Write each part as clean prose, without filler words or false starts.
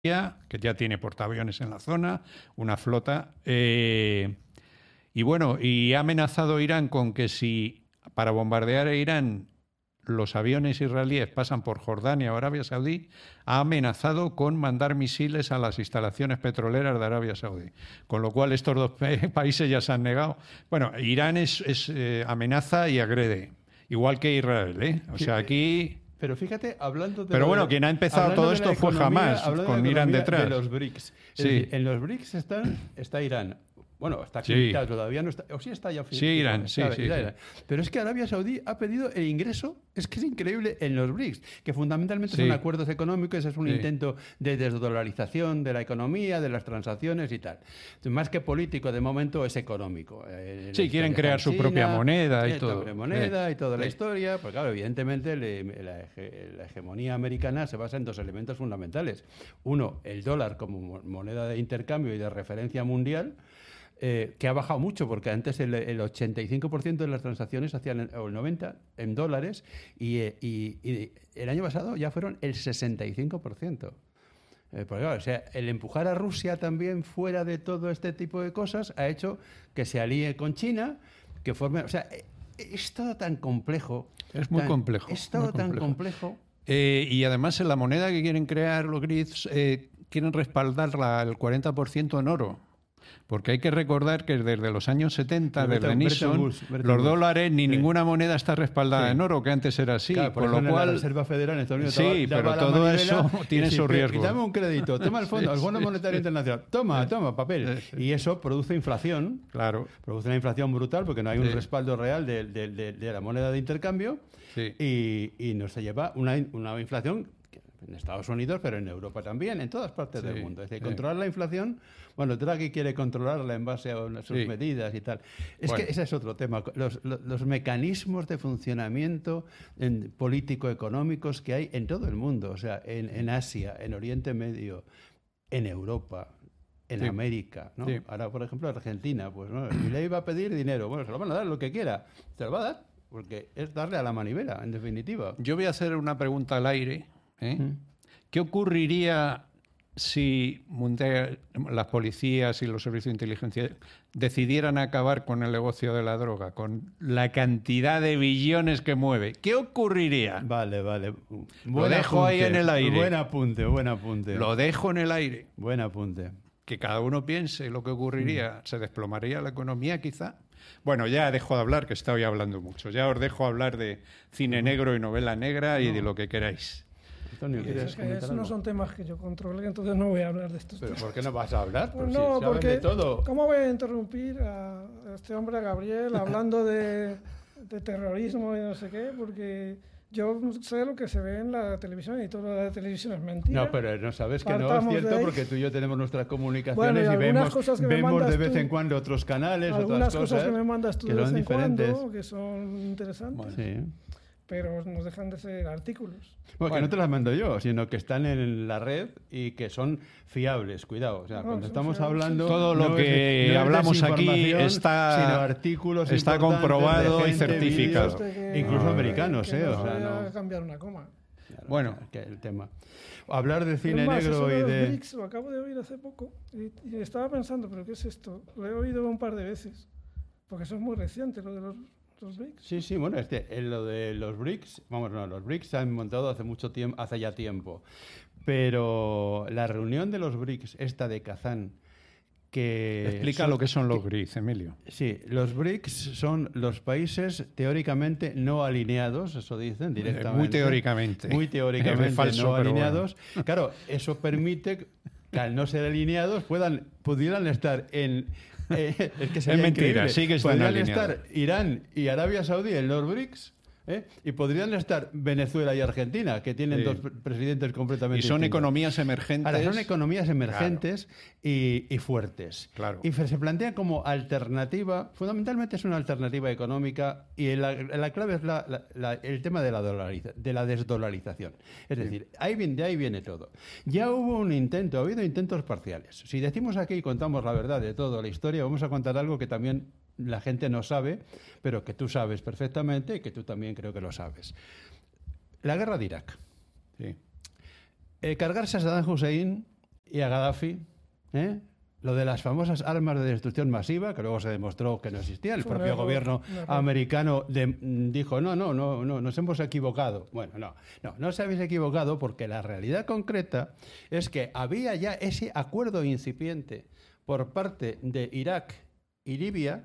que ya tiene portaaviones en la zona, una flota. Y bueno, y ha amenazado Irán con que si para bombardear a Irán los aviones israelíes pasan por Jordania o Arabia Saudí, ha amenazado con mandar misiles a las instalaciones petroleras de Arabia Saudí. Con lo cual estos dos países ya se han negado. Bueno, Irán amenaza y agrede, igual que Israel, ¿eh? O sea, aquí... Pero fíjate, hablando de... Pero bueno, quien ha empezado todo esto fue Hamás, con Irán detrás. De los BRICS. Sí. Decir, en los BRICS está Irán. Bueno, está acreditado, todavía no está... O sí está ya... Sí, Irán, sí. Pero es que Arabia Saudí ha pedido el ingreso, es que es increíble, en los BRICS, que fundamentalmente son acuerdos económicos, es un intento de desdolarización de la economía, de las transacciones y tal. Entonces, más que político, de momento es económico. Sí, quieren crear su propia moneda y todo. Y toda la historia. Pues claro, evidentemente la hegemonía americana se basa en dos elementos fundamentales. Uno, el dólar como moneda de intercambio y de referencia mundial, que ha bajado mucho, porque antes el 85% de las transacciones hacían, o el 90%, en dólares, y el año pasado ya fueron el 65%. Porque claro, o sea, el empujar a Rusia también fuera de todo este tipo de cosas ha hecho que se alíe con China, que forme... O sea, es todo tan complejo. Es muy complejo. Es todo tan complejo. Y además en la moneda que quieren crear los BRICS, quieren respaldarla el 40% en oro. Porque hay que recordar que desde los años 70, desde Nixon, los dólares ni ninguna moneda está respaldada en oro, que antes era así. Claro, con lo cual, la Reserva Federal en Estados Unidos pero todo eso tiene su riesgo. Y dame un crédito, toma el fondo, el Fondo Monetario Internacional, toma papel. Y eso produce inflación. Claro. Produce una inflación brutal porque no hay un respaldo real de la moneda de intercambio. Y nos lleva una inflación en Estados Unidos, pero en Europa también, en todas partes del mundo. Es decir, controlar la inflación, bueno, Draghi quiere controlarla en base a sus medidas y tal. Es que ese es otro tema. Los mecanismos de funcionamiento político-económicos que hay en todo el mundo, o sea, en Asia, en Oriente Medio, en Europa, en América, ¿no? Ahora, por ejemplo, Argentina, pues no, Milei va a pedir dinero. Bueno, se lo van a dar lo que quiera. Se lo va a dar, porque es darle a la manivela, en definitiva. Yo voy a hacer una pregunta al aire. ¿Qué ocurriría si las policías y los servicios de inteligencia decidieran acabar con el negocio de la droga, con la cantidad de billones que mueve? ¿Qué ocurriría? Vale. Lo dejo ahí en el aire. Buen apunte. Lo dejo en el aire. Buen apunte. Que cada uno piense lo que ocurriría. ¿Se desplomaría la economía, quizá? Bueno, ya dejo de hablar, que estoy hablando mucho. Ya os dejo hablar de cine negro y novela negra y de lo que queráis. Antonio, es que esos no son temas que yo controle, entonces no voy a hablar de estos temas. ¿Pero por qué no vas a hablar? Pues no, porque de todo. ¿Cómo voy a interrumpir a este hombre, a Gabriel, hablando de terrorismo y no sé qué? Porque yo sé lo que se ve en la televisión y toda la televisión es mentira. No, pero no sabes que no es cierto porque tú y yo tenemos nuestras comunicaciones y vemos de vez en cuando otros canales, otras cosas que me mandas tú que de vez son en diferentes. Cuando, que son interesantes. Sí. Pero no dejan de ser artículos. Bueno, que no te las mando yo, sino que están en la red y que son fiables, cuidado. O sea, cuando estamos fiables, hablando... Todo lo que hablamos aquí está comprobado y certificado. Incluso americanos, que o sea, no cambiar una coma. Claro, bueno, que el tema. Hablar de cine negro y de... BRICS, lo acabo de oír hace poco y estaba pensando, ¿pero qué es esto? Lo he oído un par de veces, porque eso es muy reciente, lo de los BRICS. Sí, bueno, lo de los BRICS, los BRICS se han montado hace ya tiempo, pero la reunión de los BRICS, esta de Kazán, que... Explica lo que son los BRICS, Emilio. Sí, los BRICS son los países teóricamente no alineados, eso dicen directamente. Muy teóricamente. Falso, no alineados. Bueno. Claro, eso permite que al no ser alineados pudieran estar en... es que sería es mentira, sí que están podrían alineados. estar Irán y Arabia Saudí en los BRICS, y podrían estar Venezuela y Argentina, que tienen dos presidentes completamente distintos. Y son distintos. Economías emergentes. Ahora, son economías emergentes, claro. y fuertes. Claro. Y se plantea como alternativa, fundamentalmente es una alternativa económica, y la clave es el tema de la desdolarización. Es decir, de ahí viene todo. Ya hubo ha habido intentos parciales. Si decimos aquí y contamos la verdad de toda la historia, vamos a contar algo que también la gente no sabe, pero que tú sabes perfectamente y que tú también creo que lo sabes. La guerra de Irak. Sí. Cargarse a Saddam Hussein y a Gaddafi, lo de las famosas armas de destrucción masiva, que luego se demostró que no existían. El propio gobierno americano dijo, no, nos hemos equivocado. Bueno, no se habéis equivocado, porque la realidad concreta es que había ya ese acuerdo incipiente por parte de Irak y Libia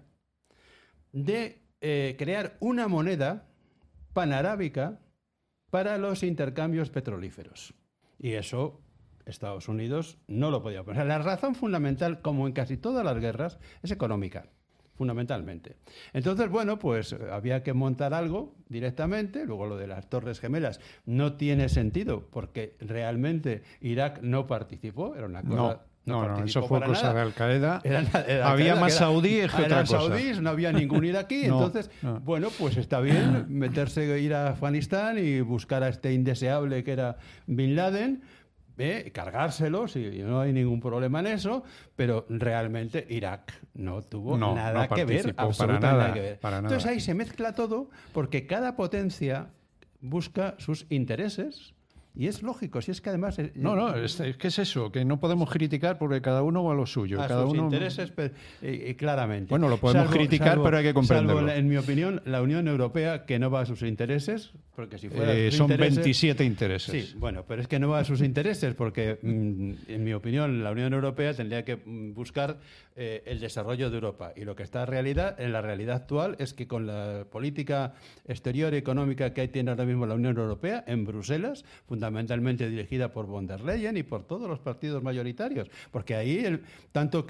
de crear una moneda panarábica para los intercambios petrolíferos. Y eso Estados Unidos no lo podía poner. La razón fundamental, como en casi todas las guerras, es económica, fundamentalmente. Entonces, bueno, pues había que montar algo directamente. Luego lo de las Torres Gemelas no tiene sentido, porque realmente Irak no participó, era una cosa... No, eso fue cosa de Al-Qaeda. Había más saudíes que otra cosa. Saudíes, no había ningún iraquí. Entonces, bueno, pues está bien meterse, ir a Afganistán y buscar a este indeseable que era Bin Laden, cargárselos, y no hay ningún problema en eso, pero realmente Irak no tuvo nada que ver, absolutamente nada que ver. Entonces ahí se mezcla todo, porque cada potencia busca sus intereses. Y es lógico, si es que además... es que es eso, que no podemos criticar porque cada uno va a lo suyo. A cada sus uno intereses, claramente. Bueno, lo podemos criticar, pero hay que comprenderlo. Salvo, en mi opinión, la Unión Europea, que no va a sus intereses, porque si fuera son intereses, 27 intereses. Sí, bueno, pero es que no va a sus intereses, porque, en mi opinión, la Unión Europea tendría que buscar el desarrollo de Europa. Y lo que está en la realidad actual es que con la política exterior y económica que tiene ahora mismo la Unión Europea, en Bruselas, fundamentalmente dirigida por von der Leyen y por todos los partidos mayoritarios, porque ahí tanto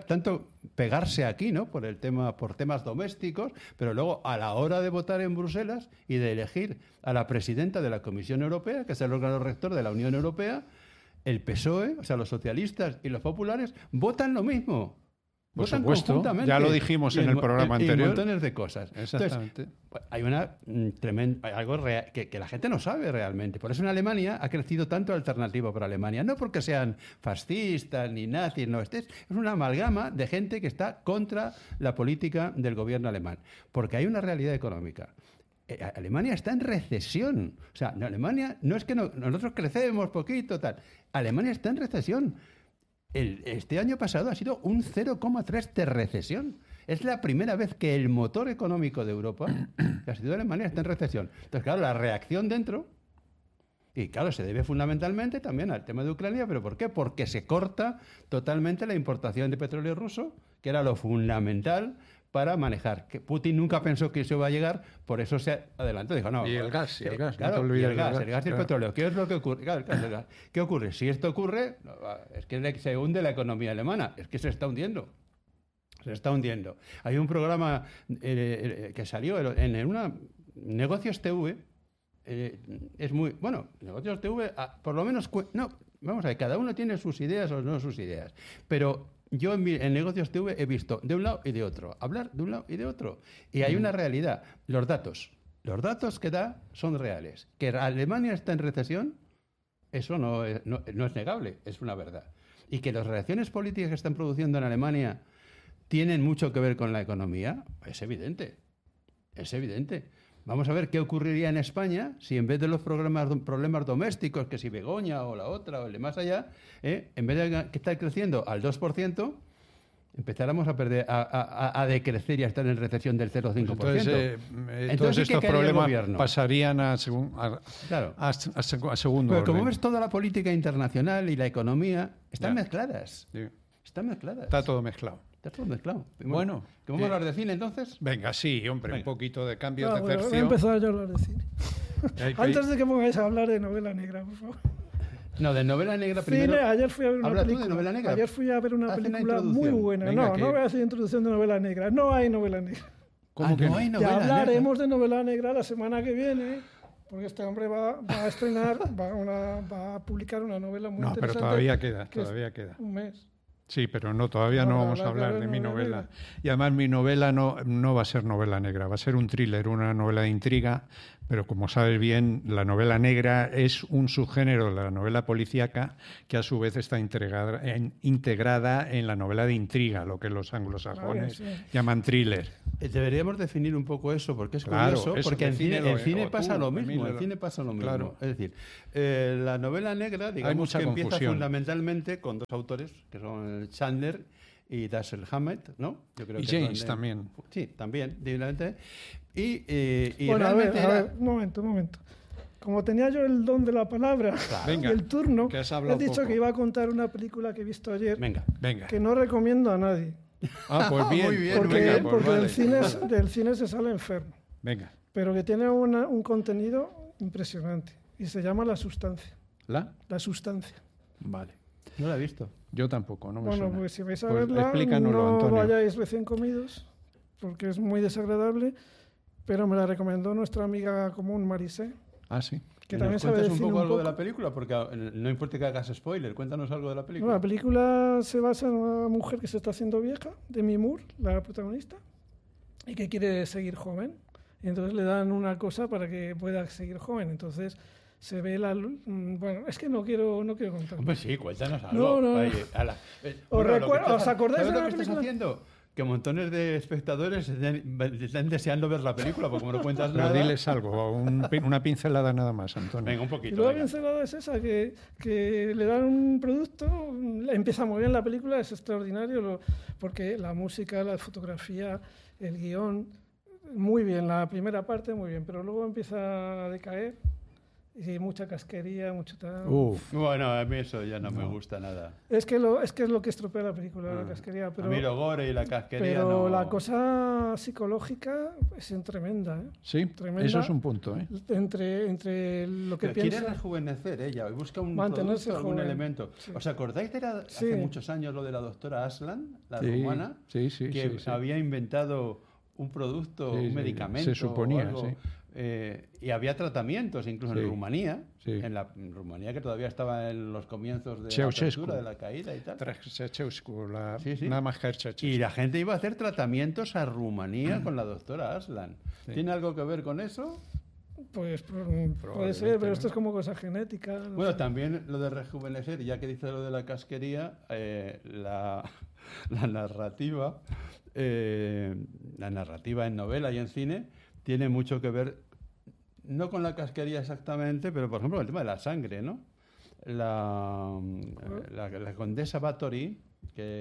pegarse aquí, ¿no? por temas domésticos, pero luego a la hora de votar en Bruselas y de elegir a la presidenta de la Comisión Europea, que es el órgano rector de la Unión Europea, el PSOE, o sea, los socialistas y los populares, votan lo mismo. Por supuesto, ya lo dijimos en el programa anterior. Y montones de cosas. Exactamente. Entonces, hay una algo real, que la gente no sabe realmente. Por eso en Alemania ha crecido tanto Alternativa por Alemania. No porque sean fascistas ni nazis, no. Es una amalgama de gente que está contra la política del gobierno alemán. Porque hay una realidad económica. Alemania está en recesión. O sea, en Alemania no es que nosotros crecemos poquito, tal. Alemania está en recesión. Este año pasado ha sido un 0,3 de recesión. Es la primera vez que el motor económico de Europa, que ha sido Alemania, está en recesión. Entonces, claro, la reacción dentro, y claro, se debe fundamentalmente también al tema de Ucrania, ¿pero por qué? Porque se corta totalmente la importación de petróleo ruso, que era lo fundamental para manejar. Que Putin nunca pensó que eso iba a llegar, por eso se adelantó. Dijo, no. Y el gas, claro, no te olvides el gas y el petróleo. ¿Qué es lo que ocurre? Claro, el gas. ¿Qué ocurre? Si esto ocurre, es que se hunde la economía alemana. Es que se está hundiendo. Se está hundiendo. Hay un programa que salió en una Negocios TV. Es muy... Bueno, Negocios TV, por lo menos... No, vamos a ver, cada uno tiene sus ideas o no sus ideas. Pero... Yo en Negocios TV he visto de un lado y de otro, hablar de un lado y de otro. Y hay una realidad. Los datos que da son reales. Que Alemania está en recesión, eso no es negable, es una verdad. Y que las reacciones políticas que están produciendo en Alemania tienen mucho que ver con la economía, es evidente. Es evidente. Vamos a ver qué ocurriría en España si en vez de los problemas domésticos, que si Begoña o la otra o el de más allá, en vez de que estar creciendo al 2%, empezáramos a decrecer y a estar en recesión del 0,5%. Pues entonces estos problemas pasarían a segundo Pero como orden. ves, toda la política internacional y la economía están mezcladas. Sí. Están mezcladas. Está todo mezclado. Está todo mezclado. Bueno. ¿Que vamos a hablar de cine entonces? Venga, sí, hombre, un poquito de cambio de Voy a empezar yo a hablar de cine. Antes de que pongáis a hablar de novela negra, por favor. No, de novela negra primero. Cine, ayer fui a ver una película. ¿Hablas tú de novela negra? Ayer fui a ver una película muy buena. Venga, no voy a hacer introducción de novela negra. No hay novela negra. ¿Cómo que no hay novela negra? Ya hablaremos de novela negra la semana que viene, porque este hombre va a estrenar, va a publicar una novela muy interesante. No, pero todavía queda. Un mes. Sí, pero todavía no vamos a hablar de mi novela. Negra. Y además mi novela no va a ser novela negra, va a ser un thriller, una novela de intriga Pero como sabes bien, la novela negra es un subgénero de la novela policíaca que a su vez está integrada en la novela de intriga, lo que los anglosajones llaman thriller. Deberíamos definir un poco eso, porque es curioso, porque en cine pasa lo mismo. En cine pasa lo mismo. Claro. Es decir, la novela negra, digamos que empieza fundamentalmente con dos autores, que son Chandler y Dashiell Hammett, ¿no? Yo creo y que James también. Sí, también, divinamente. Y bueno, a ver, un momento. Como tenía yo el don de la palabra y el turno, he dicho que iba a contar una película que he visto ayer, que no recomiendo a nadie. Ah, pues bien. Muy bien. Porque del cine se sale enfermo. Venga. Pero que tiene un contenido impresionante y se llama La Sustancia. ¿La? La Sustancia. Vale. No la he visto. Yo tampoco, no me suena. Bueno, pues si vais a verla, no vayáis recién comidos, porque es muy desagradable, pero me la recomendó nuestra amiga común Marisé. Ah, sí. Que también sabe decir un poco algo de la película, porque no importa que hagas spoiler, cuéntanos algo de la película. No, la película se basa en una mujer que se está haciendo vieja, Demi Moore, la protagonista, y que quiere seguir joven. Y entonces le dan una cosa para que pueda seguir joven. Entonces se ve la luz. Bueno, es que no quiero contar. Hombre, sí, cuéntanos algo. No. ¿Os acordáis de lo la que estás película? haciendo? Que montones de espectadores están deseando ver la película, porque como no cuentas nada... Pero diles algo, una pincelada nada más, Antonio. Venga, un poquito. Y la pincelada es esa, que le dan un producto, empieza muy bien la película, es extraordinario, porque la música, la fotografía, el guión, muy bien, la primera parte muy bien, pero luego empieza a decaer. Y mucha casquería, mucho tal. Bueno, a mí eso ya no me gusta nada. Es que es lo que estropea la película, la casquería. Pero, a mí lo gore y la casquería pero la cosa psicológica es tremenda, ¿eh? Sí, tremenda, eso es un punto, ¿eh? Entre lo que piensa... Quiere rejuvenecer ella, busca un mantenerse producto, algún joven. elemento. Sí. ¿Os acordáis de hace muchos años lo de la doctora Aslan, la rumana? Sí, que había inventado un producto, un medicamento. Se suponía, o algo, sí. Y había tratamientos incluso en Rumanía, en la Rumanía que todavía estaba en los comienzos de Ceausescu. la apertura, de la caída y tal. Ceausescu, nada más que Ceausescu. Y la gente iba a hacer tratamientos a Rumanía con la doctora Aslan. Sí. ¿Tiene algo que ver con eso? Pues puede ser, pero esto es como cosa genética. Bueno, sé. También lo de rejuvenecer, ya que dice lo de la casquería, la narrativa en novela y en cine tiene mucho que ver, no con la casquería exactamente, pero por ejemplo el tema de la sangre, ¿no? La condesa Bathory, que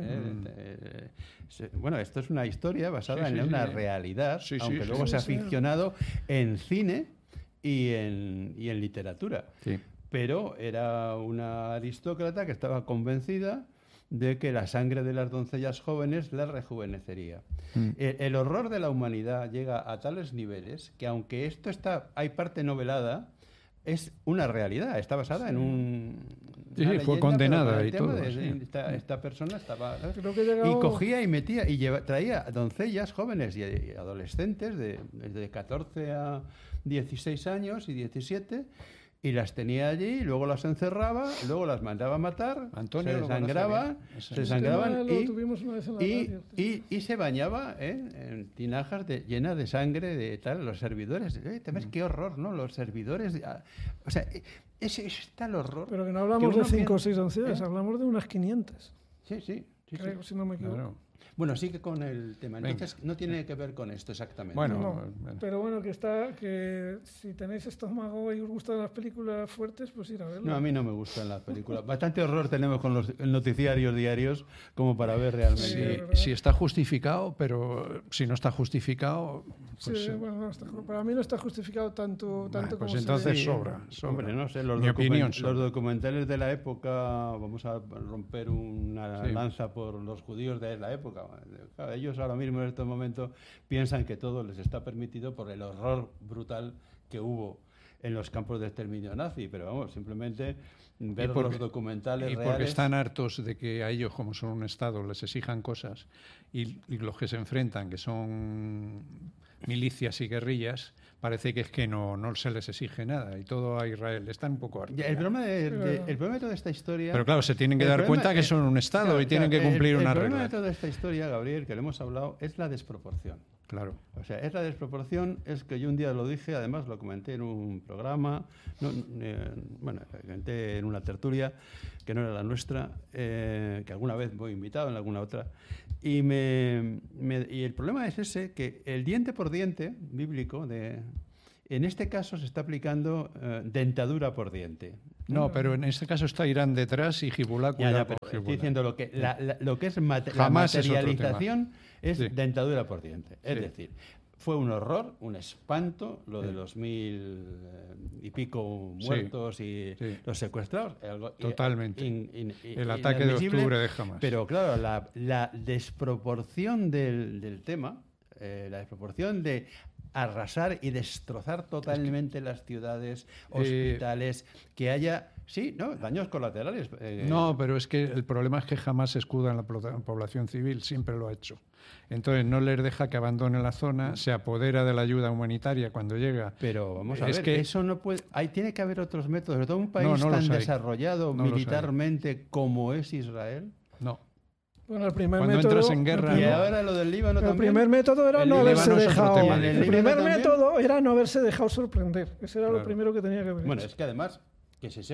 bueno, esto es una historia basada en una realidad, aunque luego se ha ficcionado en cine y en literatura. Sí. Pero era una aristócrata que estaba convencida de que la sangre de las doncellas jóvenes la rejuvenecería. El horror de la humanidad llega a tales niveles que, aunque esto hay parte novelada, es una realidad, está basada en una leyenda, fue condenada y todo. Esta persona estaba... Y cogía y metía, y traía doncellas jóvenes y adolescentes de 14 a 16 años y 17... Y las tenía allí, luego las encerraba, luego las mandaba a matar, Antonio, se desangraban y se bañaba en tinajas llenas de sangre de tal. Los servidores, qué horror, ¿no? Los servidores, o sea, ese está el horror. Pero que no hablamos de 5 o 6 doncellas, hablamos de unas 500. Sí. Creo, si no me equivoco. Claro. Bueno, sigue con el tema. Entonces, no tiene que ver con esto exactamente. Bueno, pero bueno, que si tenéis estómago y os gustan las películas fuertes, pues ir a verlo. No, a mí no me gustan las películas. Bastante horror tenemos con los noticiarios diarios como para ver realmente. Si está justificado, pero si no está justificado... Pues, bueno, para mí no está justificado tanto pues como entonces sobra. Hombre, no sé, los documentales de la época, vamos a romper una lanza por los judíos de la época. Claro, ellos ahora mismo en estos momentos piensan que todo les está permitido por el horror brutal que hubo en los campos de exterminio nazi, pero vamos, simplemente ver los documentales reales. Y porque están hartos de que a ellos, como son un Estado, les exijan cosas y los que se enfrentan, que son milicias y guerrillas, parece que es que no se les exige nada y todo a Israel. Están un poco hartos. El problema de toda esta historia... Pero claro, se tienen que dar cuenta que son un Estado y tienen que cumplir unas reglas. El problema de toda esta historia, Gabriel, que lo hemos hablado, es la desproporción. Claro. O sea, esa desproporción es que yo un día lo dije, además lo comenté en un programa, bueno, lo comenté en una tertulia que no era la nuestra, que alguna vez voy invitado en alguna otra, y el problema es ese, que el diente por diente bíblico, en este caso se está aplicando dentadura por diente. No, pero en este caso está Irán detrás y Hezbollah cuidado por Hezbollah. Estoy diciendo lo que es la materialización es dentadura por diente. Es decir, fue un horror, un espanto, lo de los 1000 y pico muertos y los secuestrados. Totalmente. El ataque de octubre de Hamas. Pero claro, la desproporción del tema, la desproporción de arrasar y destrozar totalmente las ciudades, hospitales, que haya, daños colaterales. No, pero es que el problema es que jamás se escuda en la población civil, siempre lo ha hecho. Entonces no les deja que abandone la zona, se apodera de la ayuda humanitaria cuando llega. Pero vamos a ver, que eso no puede. Tiene que haber otros métodos. Sobre todo un país tan desarrollado militarmente como es Israel. No. Bueno, el primer cuando método, entras en guerra. Y ahora lo del Líbano también. El primer método era no haberse dejado. El primer método era no haberse dejado sorprender. Ese era lo primero que tenía que haber. Bueno, es que además, es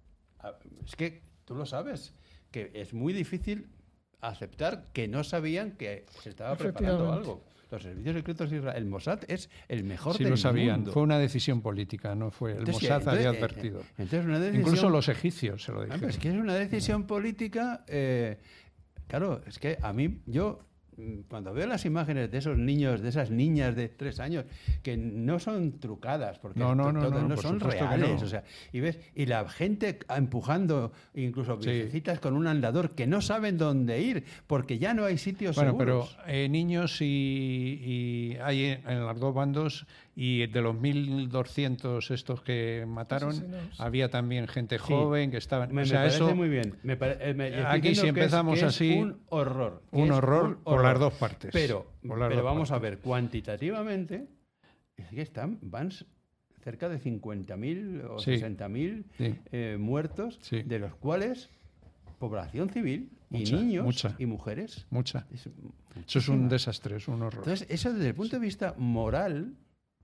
que tú lo sabes, que es muy difícil aceptar que no sabían que se estaba preparando algo. Los servicios secretos de Israel, el Mossad es el mejor del mundo. Sí, lo sabían. Fue una decisión política, no fue. El Mossad había advertido. Incluso los egipcios se lo dijeron. Es que es una decisión política. Claro, es que a mí, cuando veo las imágenes de esos niños, de esas niñas de 3 años, que no son trucadas, porque no son reales, no. O sea, y la gente empujando, incluso viejecitas con un andador, que no saben dónde ir, porque ya no hay sitios seguros. Pero niños y hay en los dos bandos, y de los 1.200 estos que mataron, había también gente joven que estaban... Me parece muy bien. Aquí si empezamos así... Es un horror. Un horror por las dos partes. Pero vamos a ver, cuantitativamente, es que van cerca de 50.000 o 60.000 muertos, de los cuales población civil y niños y mujeres. Eso es un desastre, es un horror. Entonces, eso desde el punto de vista moral...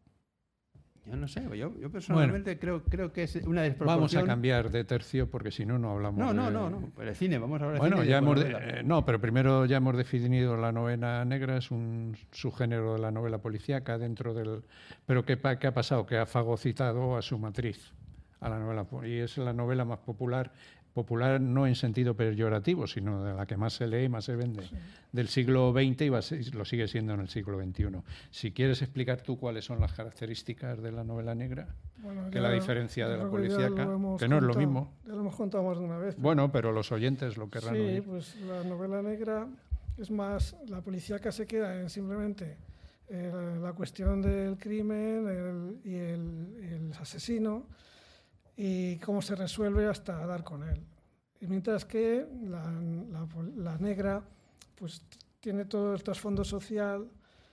Yo no sé, yo personalmente creo que es una desproporción. Vamos a cambiar de tercio porque si no hablamos No, pero el cine, vamos a hablar de cine. Bueno, pero primero ya hemos definido la novela negra, es un subgénero de la novela policíaca dentro del... Pero ¿qué ha pasado? Que ha fagocitado a su matriz, a la novela, y es la novela más popular no en sentido peyorativo, sino de la que más se lee, más se vende, del siglo XX y lo sigue siendo en el siglo XXI. Si quieres explicar tú cuáles son las características de la novela negra, que la diferencia de la policíaca, que no es lo mismo. Ya lo hemos contado más de una vez. Bueno, pero los oyentes lo querrán oír. Sí, pues la novela negra es más, la policíaca se queda en simplemente la cuestión del crimen y el asesino, y cómo se resuelve hasta dar con él. Y mientras que la negra pues tiene todo el trasfondo social,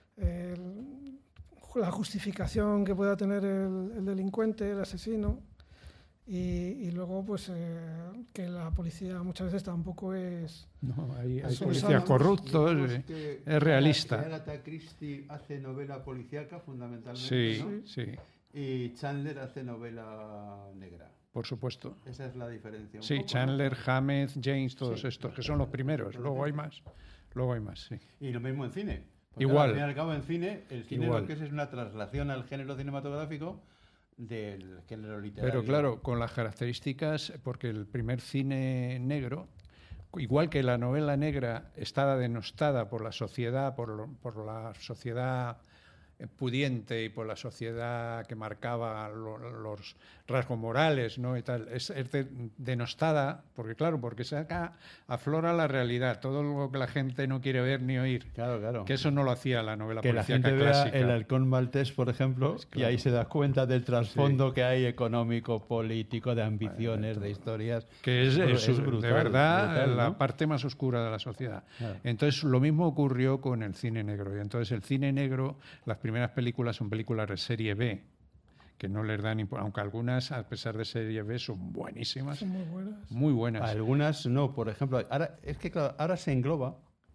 la justificación que pueda tener el delincuente, el asesino, y luego pues que la policía muchas veces tampoco es... No, hay policías corruptos, es realista. Agatha Christie hace novela policíaca fundamentalmente, sí. Y Chandler hace novela negra. Por supuesto. Esa es la diferencia. Sí, Chandler, Hammett, James, todos estos, que son los primeros. Luego hay más, sí. Y lo mismo en cine. Igual. Al fin y al cabo, en cine, el cine lo que es una traslación al género cinematográfico del género literario. Pero claro, con las características, porque el primer cine negro, igual que la novela negra estaba denostada por la sociedad, por la sociedad pudiente y por la sociedad que marcaba los rasgos morales, ¿no? Y tal, es denostada, porque acá aflora la realidad, todo lo que la gente no quiere ver ni oír. Claro. Que eso no lo hacía la novela policíaca clásica. Que la gente vea El halcón maltés, por ejemplo, pues claro. Y ahí se da cuenta del trasfondo que hay económico, político, de ambiciones, de historias. Que es brutal, de verdad, brutal, ¿no? La parte más oscura de la sociedad. Claro. Entonces, lo mismo ocurrió con el cine negro. Y entonces, el cine negro, las primeras películas son películas de serie B, que no les dan importancia, aunque algunas, a pesar de serie B, son buenísimas. Son muy buenas. Muy buenas. Algunas no, por ejemplo. Ahora se engloba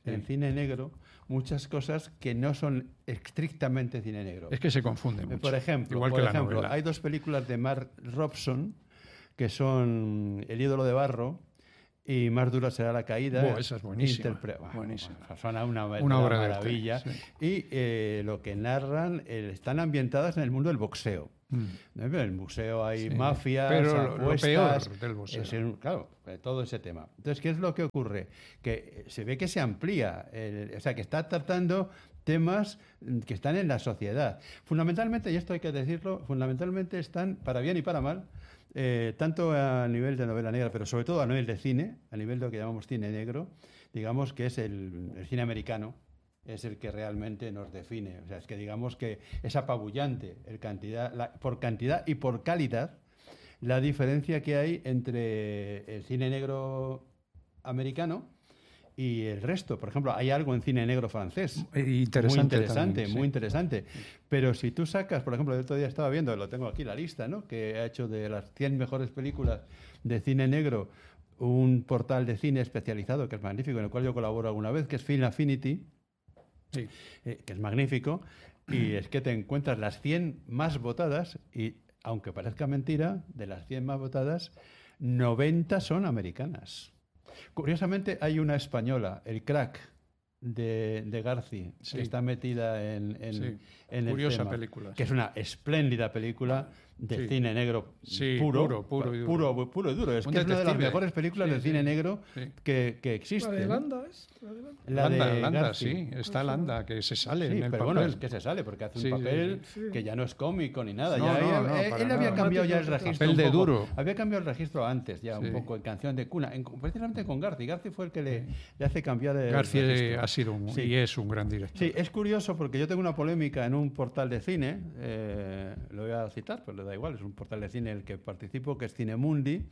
en cine negro muchas cosas que no son estrictamente cine negro. Es que se confunde mucho. Por ejemplo, hay 2 películas de Mark Robson que son El ídolo de barro y Más dura será la caída. Esa es buenísima. Son una obra maravilla. Y lo que narran están ambientadas en el mundo del boxeo. En el museo hay mafias, pero apuestas, lo peor del boxeo. Claro, todo ese tema. Entonces, ¿qué es lo que ocurre? Que se ve que se amplía, o sea, que está tratando temas que están en la sociedad. Fundamentalmente, y esto hay que decirlo, fundamentalmente están, para bien y para mal, tanto a nivel de novela negra, pero sobre todo a nivel de cine, a nivel de lo que llamamos cine negro, digamos que es el cine americano, es el que realmente nos define. O sea, es que digamos que es apabullante por cantidad y por calidad la diferencia que hay entre el cine negro americano y el resto. Por ejemplo, hay algo en cine negro francés. Muy interesante. Pero si tú sacas, por ejemplo, el otro día estaba viendo, lo tengo aquí la lista, ¿no?, que ha hecho de las 100 mejores películas de cine negro un portal de cine especializado que es magnífico, en el cual yo colaboro alguna vez, que es Film Affinity, que es magnífico, y es que te encuentras las 100 más votadas y, aunque parezca mentira, de las 100 más votadas, 90 son americanas. Curiosamente, hay una española, El Crack, de Garci, que está metida en el curiosa tema, película. Que es una espléndida película de cine negro puro y duro. Es que es una de las mejores películas de cine negro que existe. ¿La de Landa es? Landa, sí. Está Landa, que se sale en el pero papel. Bueno, es que se sale, porque hace un papel que ya no es cómico ni nada. Él había cambiado ya el registro. Papel de duro. Había cambiado el registro antes, ya un poco, en Canción de cuna. Precisamente con Garci. Garci fue el que le hace cambiar el Garci registro. Ha sido y es un gran director. Sí, es curioso porque yo tengo una polémica en un portal de cine, lo voy a citar, pero le da igual, es un portal de cine en el que participo, que es Cinemundi.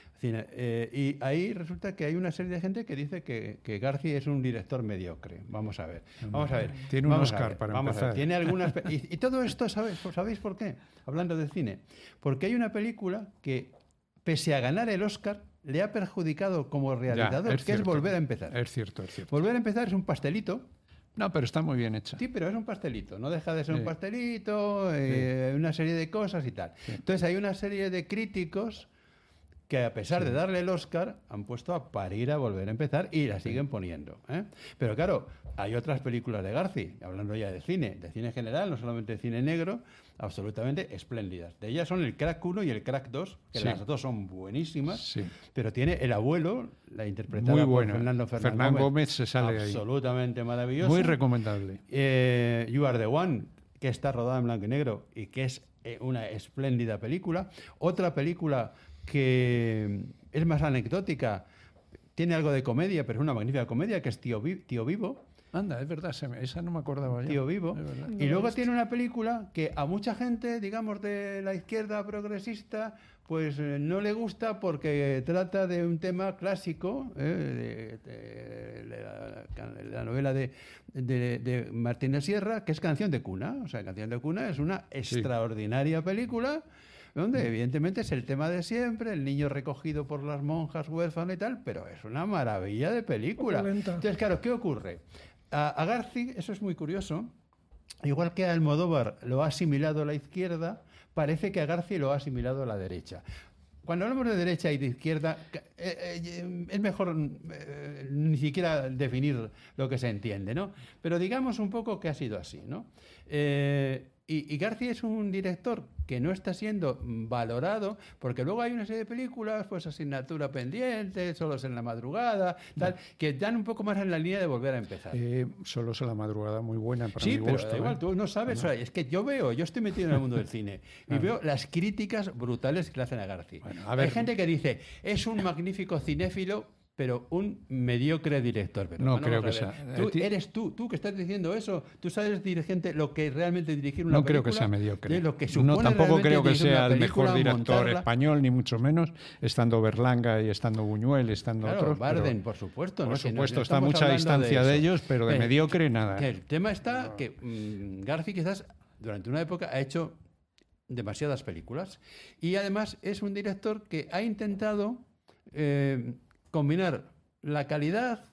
Y ahí resulta que hay una serie de gente que dice que Garci es un director mediocre. Vamos a ver. Tiene un Oscar para empezar. Tiene algunas y todo esto, ¿sabéis por qué? Hablando de cine. Porque hay una película que, pese a ganar el Oscar, le ha perjudicado como realizador, es Volver a empezar. Es cierto. Volver a empezar es un pastelito. No, pero está muy bien hecha. Sí, pero es un pastelito. No deja de ser un pastelito, una serie de cosas y tal. Sí. Entonces hay una serie de críticos que, a pesar de darle el Oscar, han puesto a parir a Volver a empezar y la siguen poniendo. Pero claro, hay otras películas de Garci, hablando ya de cine general, no solamente de cine negro, absolutamente espléndidas. De ellas son el Crack 1 y el Crack 2, que las dos son buenísimas, pero tiene El abuelo, la interpretada por Fernando Fernán Gómez se sale absolutamente maravillosa. Muy recomendable. You Are the One, que está rodada en blanco y negro y que es una espléndida película. Otra película que es más anecdótica, tiene algo de comedia, pero es una magnífica comedia, que es Tío Vivo. Anda, es verdad, esa no me acordaba ya. Tío Vivo. Y luego tiene una película que a mucha gente, digamos, de la izquierda progresista, pues no le gusta porque trata de un tema clásico, la novela de Martín de Sierra, que es Canción de cuna. O sea, Canción de cuna es una extraordinaria película donde evidentemente es el tema de siempre, el niño recogido por las monjas huérfano y tal, pero es una maravilla de película. Entonces, claro, ¿qué ocurre? A Garci, eso es muy curioso, igual que a Almodóvar lo ha asimilado la izquierda, parece que a Garci lo ha asimilado la derecha. Cuando hablamos de derecha y de izquierda, es mejor ni siquiera definir lo que se entiende, ¿no? Pero digamos un poco que ha sido así, ¿no? Y Garci es un director que no está siendo valorado, porque luego hay una serie de películas, pues Asignatura Pendiente, Solos en la madrugada, tal, que dan un poco más en la línea de Volver a empezar. Solos en la madrugada, muy buena para mi gusto. Sí, pero igual, tú no sabes, o sea, es que yo estoy metido en el mundo del cine y veo las críticas brutales que le hacen a Garci. Bueno, hay gente que dice, es un magnífico cinéfilo, pero un mediocre director. Pero no creo que sea. Tú que estás diciendo eso, tú sabes, dirigente, lo que realmente dirigir una película. No creo que sea mediocre. Lo que supone tampoco creo que sea el mejor director español, ni mucho menos, estando Berlanga y estando Buñuel, estando otros. Bardem, por supuesto. Por supuesto, está a mucha distancia de ellos, pero de mediocre nada. El tema está que Garci quizás durante una época ha hecho demasiadas películas y además es un director que ha intentado combinar la calidad,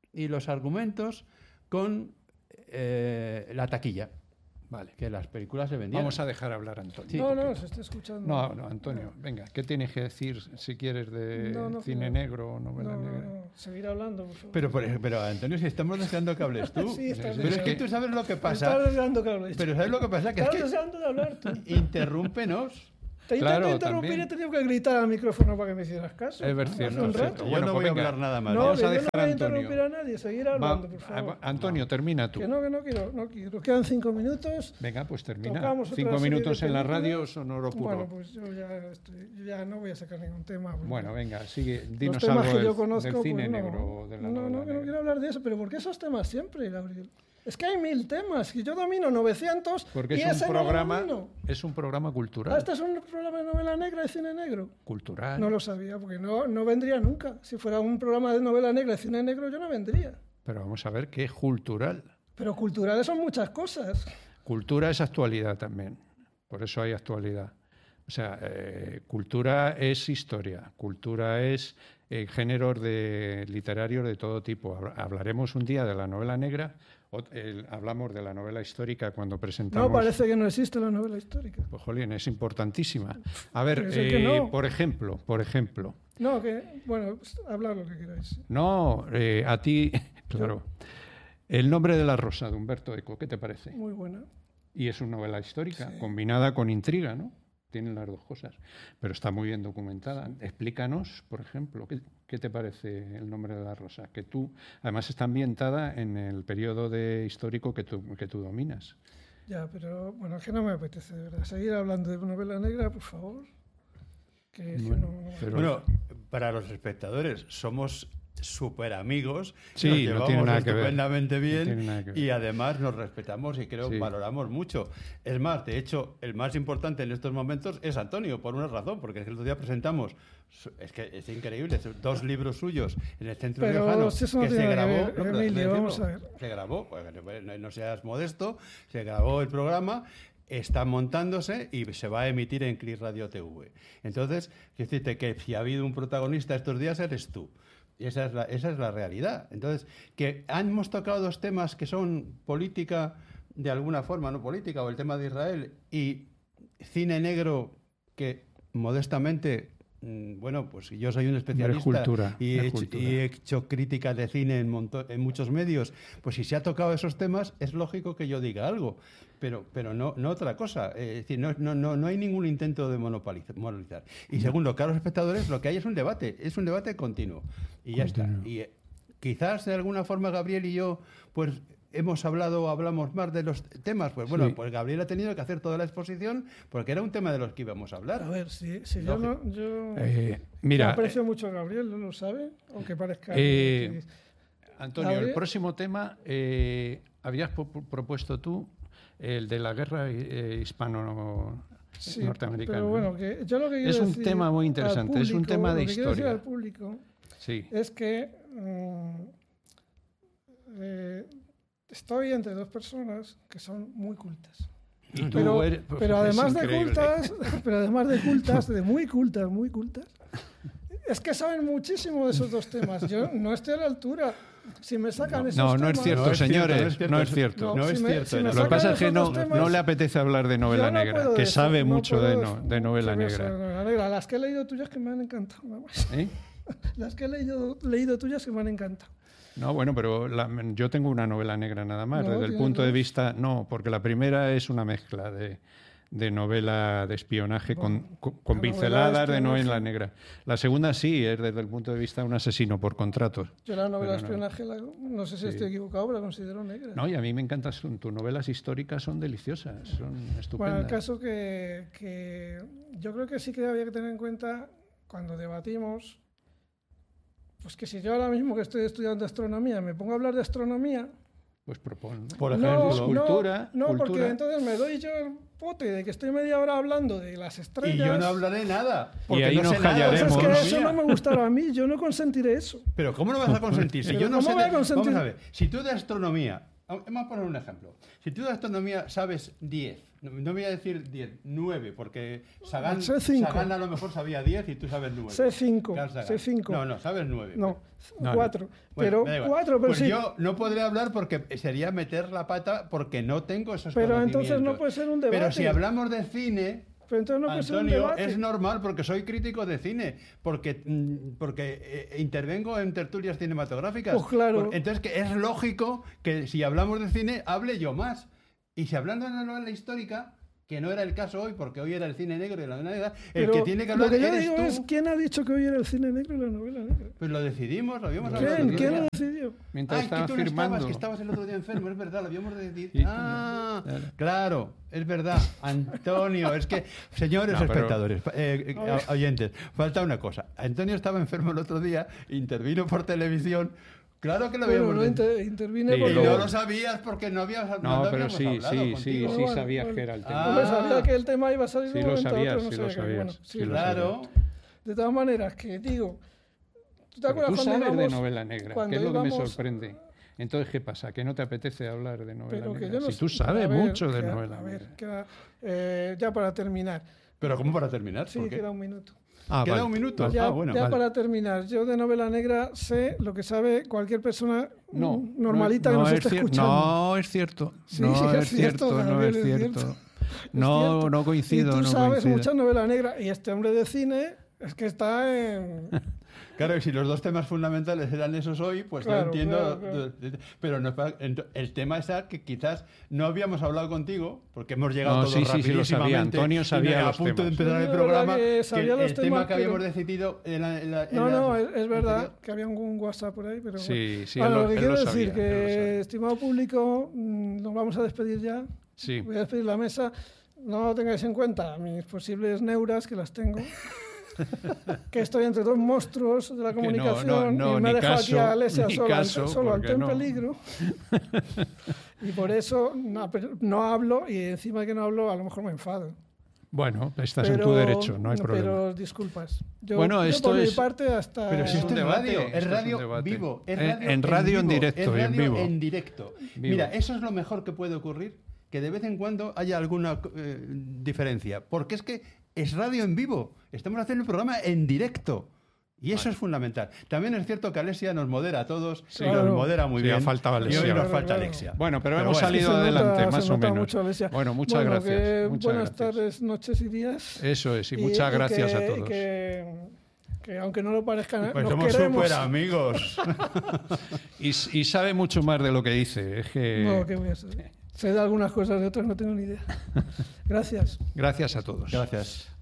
y los argumentos con la taquilla. Vale. Que las películas se vendían. Vamos a dejar hablar a Antonio. Sí, no, se está escuchando. No, Antonio, venga, ¿qué tienes que decir si quieres de cine negro o novela negra? No, seguir hablando, por favor. Pero Antonio, si estamos deseando que hables tú. Sí, pero es que tú sabes lo que pasa. Estás deseando que hables. Pero ¿sabes lo que pasa? Que estás deseando de hablar tú. Interrúmpenos. Te intento interrumpir y he tenido que gritar al micrófono para que me hicieras caso. Es cierto. Yo no voy a hablar nada más. No, yo no voy a interrumpir a nadie. Seguir hablando, por favor. Antonio, termina tú. Que no quiero. Quedan 5 minutos. Venga, pues termina. 5 minutos en la radio son oro puro. Bueno, pues yo ya no voy a sacar ningún tema. Bueno, venga, sigue. Dinos algo del cine negro o de la novela negra. No quiero hablar de eso, pero ¿por qué esos temas siempre, Gabriel? Es que hay 1000 temas, y yo domino 900. Porque y es un programa cultural. ¿Este es un programa de novela negra, de cine negro? Cultural. No lo sabía, porque no vendría nunca. Si fuera un programa de novela negra, de cine negro, yo no vendría. Pero vamos a ver qué es cultural. Pero culturales son muchas cosas. Cultura es actualidad también, por eso hay actualidad. O sea, cultura es historia, cultura es géneros literarios de todo tipo. Hablaremos un día de la novela negra. Hablamos de la novela histórica cuando presentamos... No, parece que no existe la novela histórica. Pues, jolín, es importantísima. A ver, por ejemplo... No, bueno, hablad lo que queráis. No, a ti, claro. El nombre de la rosa, de Umberto Eco, ¿qué te parece? Muy buena. Y es una novela histórica, combinada con intriga, ¿no? Tienen las dos cosas, pero está muy bien documentada. Explícanos, por ejemplo, ¿qué te parece El nombre de la rosa? Que tú, además, está ambientada en el periodo histórico que tú dominas. Ya, pero bueno, es que no me apetece, de verdad. Seguir hablando de novela negra, por favor. Bueno, para los espectadores, somos súper amigos, sí, nos no tiene nada que ver. Estupendamente bien y además nos respetamos y creo que valoramos mucho. Es más, de hecho, el más importante en estos momentos es Antonio, por una razón, porque es que el otro día presentamos, es que es increíble, 2 libros suyos en el Centro Riojano que se grabó. Se grabó, no seas modesto, se grabó el programa. Está montándose y se va a emitir en CLIS Radio TV. Entonces, quiero decirte que si ha habido un protagonista estos días, eres tú. Y esa es la realidad. Entonces, que hemos tocado 2 temas que son política, de alguna forma, no política, o el tema de Israel, y cine negro, que modestamente, bueno, pues yo soy un especialista y he hecho críticas de cine en muchos medios, pues si se ha tocado esos temas, es lógico que yo diga algo. Pero no otra cosa. Es decir, no hay ningún intento de monopolizar. Y segundo, que a los espectadores lo que hay es un debate continuo. Y ya está. Y quizás de alguna forma Gabriel y yo, pues hablamos más de los temas. Pues bueno, pues Gabriel ha tenido que hacer toda la exposición porque era un tema de los que íbamos a hablar. A ver, si yo mira, aprecio mucho a Gabriel, ¿no lo sabe? Aunque parezca... Antonio, ¿Gabriel? El próximo tema habías propuesto tú, el de la guerra hispano-norteamericana. Pero bueno, que yo lo que quiero es un tema muy interesante, público, es un tema de historia. Lo que quiero decir al público es que estoy entre 2 personas que son muy cultas. Pero además de cultas, de muy cultas, es que saben muchísimo de esos 2 temas. Yo no estoy a la altura. Si me sacan esos temas... No es cierto, señores. No es cierto. No es cierto. Lo que pasa es que no le apetece hablar de novela negra, que sabe mucho de novela negra. Las que he leído tuyas que me han encantado. Las que he leído tuyas que me han encantado. No, bueno, pero yo tengo una novela negra nada más, desde el punto de vista... No, porque la primera es una mezcla de novela de espionaje con pinceladas de novela negra. La segunda sí, es desde el punto de vista de un asesino por contratos. Yo la novela de espionaje, no sé si estoy equivocado, pero la considero negra. No, y a mí me encantan, tus novelas históricas son deliciosas, son estupendas. Bueno, el caso que yo creo que sí que había que tener en cuenta cuando debatimos, pues que si yo ahora mismo que estoy estudiando astronomía me pongo a hablar de astronomía... Pues propon, ¿no? Por ejemplo, cultura. No, porque entonces me doy yo el pote de que estoy media hora hablando de las estrellas. Y yo no hablaré nada. Porque y ahí nos callaremos. Pues es que eso no me gustará a mí, yo no consentiré eso. Pero ¿cómo no vas a consentir? Si yo no sé. Vamos a ver, si tú de astronomía Vamos a poner un ejemplo. Si tú de astronomía sabes 10, no voy a decir 10, 9, porque Sagan a lo mejor sabía 10 y tú sabes 9. Sé 5. No, sabes 9. No, 4. Pero 4, pero pues sí. Yo no podré hablar porque sería meter la pata porque no tengo esos pero conocimientos. Entonces no puede ser un debate. Pero si hablamos de cine... Pero entonces no puede ser un Antonio, debate. es normal porque soy crítico de cine, porque intervengo en tertulias cinematográficas. Pues claro. Entonces que es lógico que si hablamos de cine, hable yo más. Y si hablando de una novela histórica, que no era el caso hoy, porque hoy era el cine negro y la novela negra, el que tiene que hablar eres tú. Lo que yo digo es, ¿quién ha dicho que hoy era el cine negro y la novela negra? Pues lo decidimos, lo habíamos hablado. ¿Quién lo decidió? Mientras estaba que tú firmando. No que estabas el otro día enfermo, es verdad, lo habíamos decidido. Claro, es verdad. Antonio, es que, señores espectadores, oyentes, falta una cosa. Antonio estaba enfermo el otro día, intervino por televisión. Claro que lo habíamos intervine porque... Y no lo sabías porque no habíamos hablado. Pero sí sabías que era el tema. Pues sabía que el tema iba a salir sí, un momento a otro, no sí lo sabías. Claro. De todas maneras, que digo... ¿Tú sabes de novela negra? ¿Qué es lo que me sorprende? Entonces, ¿qué pasa? ¿Que no te apetece hablar de novela negra? Si tú sabes mucho de novela negra. Ya para terminar. ¿Pero cómo para terminar? Sí, queda un minuto. ¿Queda un minuto? Ya, bueno, ya para terminar, yo de novela negra sé lo que sabe cualquier persona normalita que nos esté escuchando. No es cierto. No es cierto. No coincido. Y tú sabes mucha novela negra y este hombre de cine es que está en... Claro, y si los dos temas fundamentales eran esos hoy, pues claro, yo entiendo. Claro. Pero no, el tema es que quizás no habíamos hablado contigo, porque hemos llegado todos rapidísimamente. Sí, lo sabía. Antonio sabía los temas. A punto de empezar el programa, el tema que habíamos decidido... es verdad que había un WhatsApp por ahí, pero... Sí, lo que quiero decir que, estimado público, nos vamos a despedir ya. Sí. Voy a despedir la mesa. No tengáis en cuenta mis posibles neuras, que las tengo. Que estoy entre dos monstruos de la comunicación y me he dejado aquí a Alesia solo ante un peligro. Y por eso no hablo, y encima que no hablo a lo mejor me enfado. Bueno, estás en tu derecho, no hay problema. Pero disculpas. Yo esto por mi parte hasta... Pero si esto es radio, es radio vivo. En radio en directo y en vivo. En directo. Mira, eso es lo mejor que puede ocurrir, que de vez en cuando haya alguna diferencia. Porque es que es radio en vivo. Estamos haciendo un programa en directo. Y eso es fundamental. También es cierto que Alesia nos modera a todos. Sí, nos modera muy bien. Faltaba Alesia. Y hoy nos falta Alesia. Bueno, pero hemos salido adelante, más o menos. Mucho, bueno, muchas gracias. Buenas tardes, noches y días. Eso es, y muchas gracias a todos. Que aunque no lo parezca, pues nos somos queremos. súper amigos. y sabe mucho más de lo que dice. Es que... No, ¿qué voy a saber? Sé de algunas cosas, de otras no tengo ni idea. Gracias. Gracias a todos. Gracias.